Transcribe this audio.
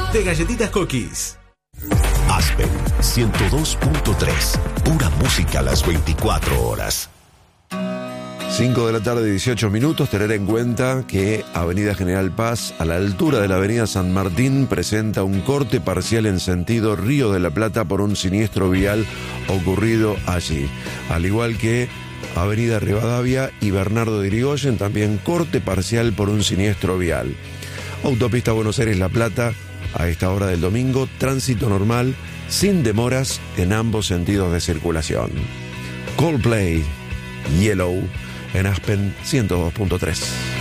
de Galletitas Cookies. Aspen 102.3. Pura música a las 24 horas. 5 de la tarde, 18 minutos. Tener en cuenta que Avenida General Paz, a la altura de la Avenida San Martín, presenta un corte parcial en sentido Río de la Plata por un siniestro vial ocurrido allí. Al igual que Avenida Rivadavia y Bernardo de Irigoyen, también corte parcial por un siniestro vial. Autopista Buenos Aires-La Plata, a esta hora del domingo, tránsito normal, sin demoras en ambos sentidos de circulación. Coldplay, Yellow, en Aspen 102.3.